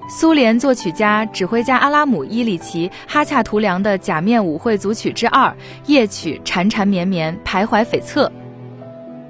苏联作曲家、指挥家阿拉姆·伊里奇·哈恰图良的《假面舞会组曲之2》夜曲缠缠绵绵，徘徊悱恻。